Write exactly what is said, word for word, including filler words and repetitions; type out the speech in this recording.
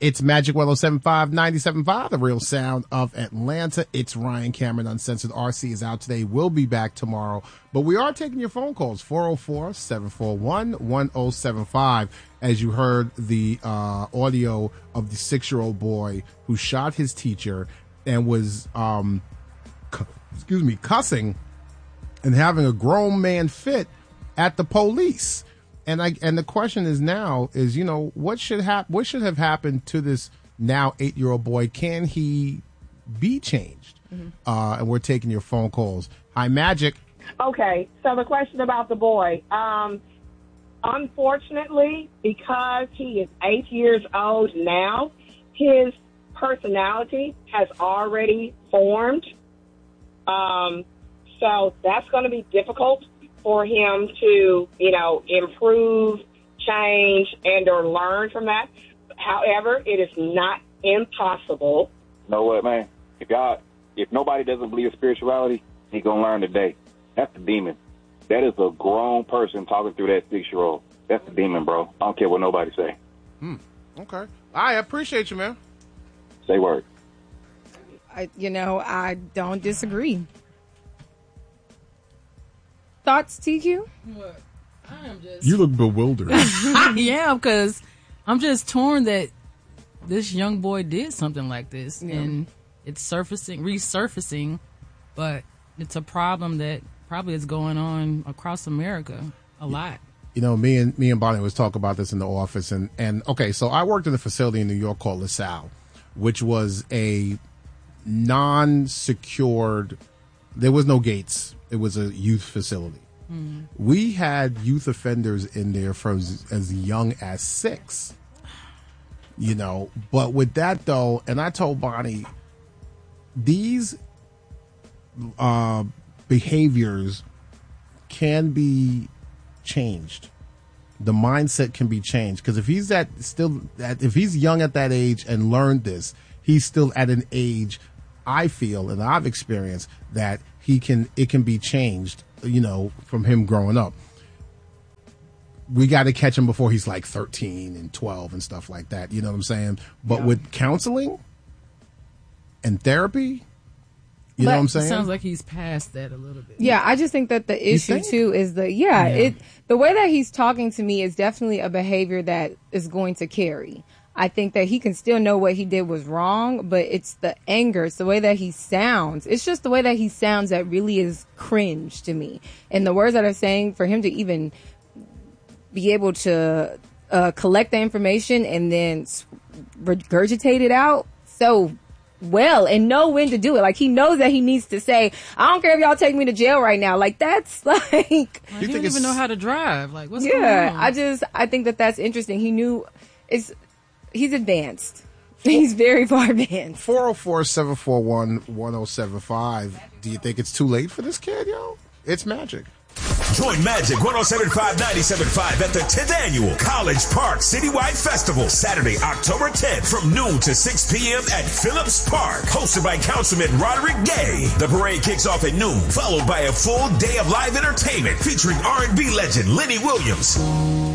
It's Magic one oh seven point five, ninety-seven point five, the real sound of Atlanta. It's Ryan Cameron, Uncensored. R C is out today. We'll be back tomorrow. But we are taking your phone calls, four oh four, seven four one, one oh seven five. As you heard the uh, audio of the six-year-old boy who shot his teacher and was, um, cu- excuse me, cussing and having a grown man fit at the police. And I and the question is now is, you know, what should hap- what should have happened to this now eight-year-old boy? Can he be changed? Mm-hmm. Uh, and we're taking your phone calls. Hi, Magic. Okay, so the question about the boy. Um, unfortunately, because he is eight years old now, his personality has already formed. Um, so that's going to be difficult for him to, you know, improve, change, and or learn from that. However, it is not impossible. You know what, man? If y'all, if nobody doesn't believe in spirituality, he gonna learn today. That's the demon. That is a grown person talking through that six-year-old. That's the demon, bro. I don't care what nobody say. Hmm. Okay. I appreciate you, man. Say word. I, you know, I don't disagree. Thoughts, T Q? What? I am just. You look bewildered. Yeah, because I'm just torn that this young boy did something like this, yeah. And it's surfacing, resurfacing, but it's a problem that probably is going on across America a lot. You know, me and me and Bonnie was talking about this in the office, and and okay, so I worked in a facility in New York called LaSalle, which was a non-secured. There was no gates. It was a youth facility. Mm. We had youth offenders in there from as, as young as six, you know. But with that, though, and I told Bonnie, these uh, behaviors can be changed. The mindset can be changed. Because if he's at still, at, if he's young at that age and learned this, he's still at an age, I feel, and I've experienced, that he can, it can be changed, you know, from him growing up. We got to catch him before he's like thirteen and twelve and stuff like that. You know what I'm saying? But yeah. With counseling and therapy, you but know what I'm saying? It sounds like he's past that a little bit. Yeah, I just think that the issue too is the, yeah, yeah, it, the way that he's talking to me is definitely a behavior that is going to carry. I think that he can still know what he did was wrong, but it's the anger. It's the way that he sounds. It's just the way that he sounds that really is cringe to me. And the words that are saying, for him to even be able to uh, collect the information and then regurgitate it out so well and know when to do it. Like, he knows that he needs to say, I don't care if y'all take me to jail right now. Like, that's like... like he don't even know how to drive. Like, what's yeah, going on? I just, I think that that's interesting. He knew... it's. He's advanced. He's very far advanced. four oh four, seven four one, one oh seven five. Do you think it's too late for this kid, yo? It's Magic. Join Magic one oh seven point five, ninety-seven point five at the tenth Annual College Park Citywide Festival, Saturday, October tenth, from noon to six p.m. at Phillips Park, hosted by Councilman Roderick Gay. The parade kicks off at noon, followed by a full day of live entertainment featuring R and B legend Lenny Williams.